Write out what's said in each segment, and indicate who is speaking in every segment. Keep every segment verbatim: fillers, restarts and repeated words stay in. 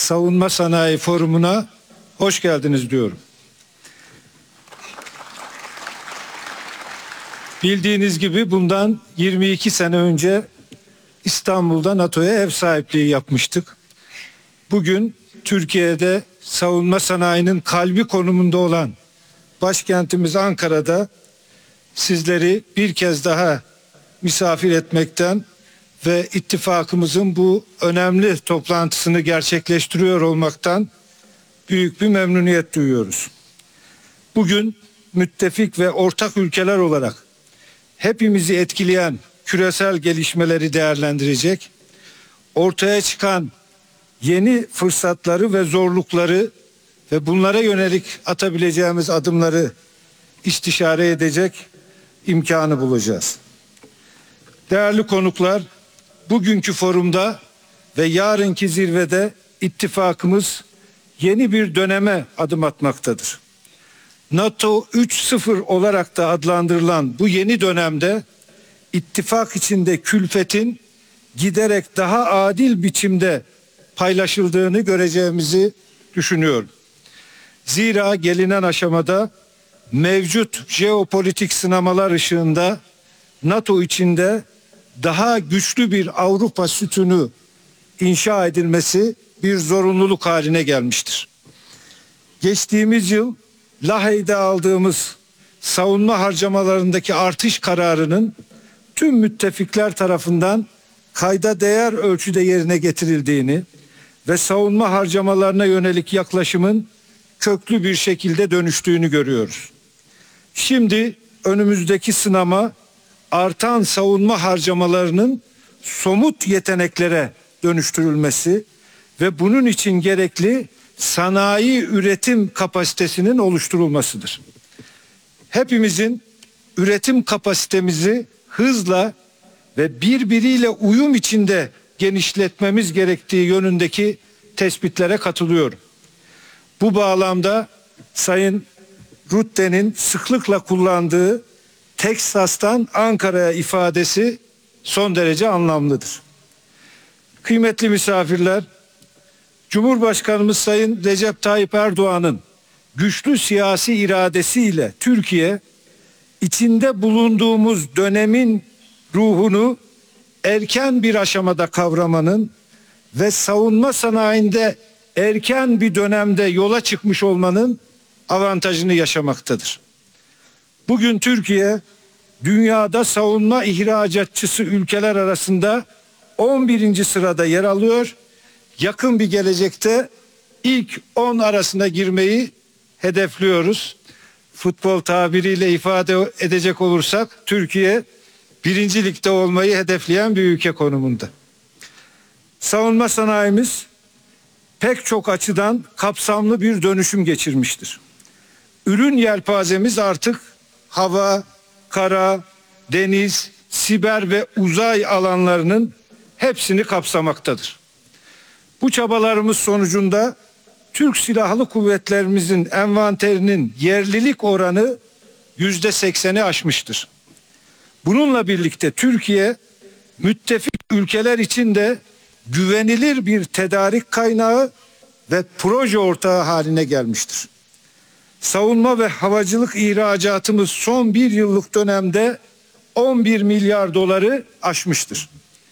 Speaker 1: Savunma Sanayi Forumu'na hoş geldiniz diyorum. Bildiğiniz gibi bundan yirmi iki sene önce İstanbul'da NATO'ya ev sahipliği yapmıştık. Bugün Türkiye'de savunma sanayinin kalbi konumunda olan başkentimiz Ankara'da sizleri bir kez daha misafir etmekten ve ittifakımızın bu önemli toplantısını gerçekleştiriyor olmaktan büyük bir memnuniyet duyuyoruz. Bugün müttefik ve ortak ülkeler olarak hepimizi etkileyen küresel gelişmeleri değerlendirecek, ortaya çıkan yeni fırsatları ve zorlukları ve bunlara yönelik atabileceğimiz adımları istişare edecek imkanı bulacağız. Değerli konuklar, bugünkü forumda ve yarınki zirvede ittifakımız yeni bir döneme adım atmaktadır. NATO üç nokta sıfır olarak da adlandırılan bu yeni dönemde ittifak içinde külfetin giderek daha adil biçimde paylaşıldığını göreceğimizi düşünüyorum. Zira gelinen aşamada mevcut jeopolitik sınamalar ışığında NATO içinde daha güçlü bir Avrupa sütunu inşa edilmesi bir zorunluluk haline gelmiştir. Geçtiğimiz yıl Lahey'de aldığımız savunma harcamalarındaki artış kararının tüm müttefikler tarafından kayda değer ölçüde yerine getirildiğini ve savunma harcamalarına yönelik yaklaşımın köklü bir şekilde dönüştüğünü görüyoruz. Şimdi önümüzdeki sınama artan savunma harcamalarının somut yeteneklere dönüştürülmesi ve bunun için gerekli sanayi üretim kapasitesinin oluşturulmasıdır. Hepimizin üretim kapasitemizi hızla ve birbiriyle uyum içinde genişletmemiz gerektiği yönündeki tespitlere katılıyorum. Bu bağlamda Sayın Rutte'nin sıklıkla kullandığı Teksas'tan Ankara'ya ifadesi son derece anlamlıdır. Kıymetli misafirler, Cumhurbaşkanımız Sayın Recep Tayyip Erdoğan'ın güçlü siyasi iradesiyle Türkiye, içinde bulunduğumuz dönemin ruhunu erken bir aşamada kavramanın ve savunma sanayinde erken bir dönemde yola çıkmış olmanın avantajını yaşamaktadır. Bugün Türkiye dünyada savunma ihracatçısı ülkeler arasında on birinci sırada yer alıyor. Yakın bir gelecekte ilk on arasına girmeyi hedefliyoruz. Futbol tabiriyle ifade edecek olursak Türkiye birinci ligde olmayı hedefleyen bir ülke konumunda. Savunma sanayimiz pek çok açıdan kapsamlı bir dönüşüm geçirmiştir. Ürün yelpazemiz artık hava, kara, deniz, siber ve uzay alanlarının hepsini kapsamaktadır. Bu çabalarımız sonucunda Türk Silahlı Kuvvetlerimizin envanterinin yerlilik oranı yüzde sekseni aşmıştır. Bununla birlikte Türkiye müttefik ülkeler için de güvenilir bir tedarik kaynağı ve proje ortağı haline gelmiştir. Savunma ve havacılık ihracatımız son bir yıllık dönemde on bir milyar doları aşmıştır.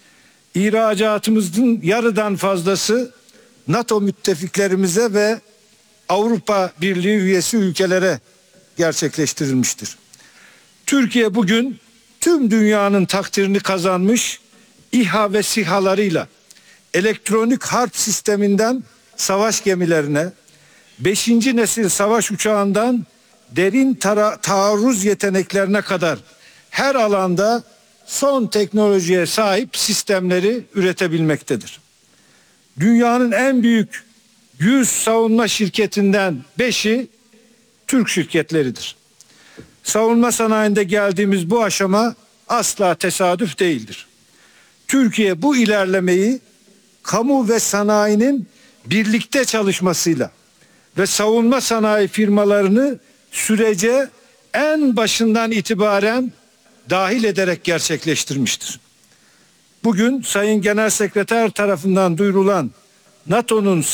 Speaker 1: İhracatımızın yarıdan fazlası NATO müttefiklerimize ve Avrupa Birliği üyesi ülkelere gerçekleştirilmiştir. Türkiye bugün tüm dünyanın takdirini kazanmış İHA ve SİHA'larıyla elektronik harp sisteminden savaş gemilerine, beşinci nesil savaş uçağından derin tara- taarruz yeteneklerine kadar her alanda son teknolojiye sahip sistemleri üretebilmektedir. Dünyanın en büyük yüz savunma şirketinden beşi Türk şirketleridir. Savunma sanayinde geldiğimiz bu aşama asla tesadüf değildir. Türkiye bu ilerlemeyi kamu ve sanayinin birlikte çalışmasıyla ve savunma sanayi firmalarını sürece en başından itibaren dahil ederek gerçekleştirmiştir. Bugün Sayın Genel Sekreter tarafından duyurulan NATO'nun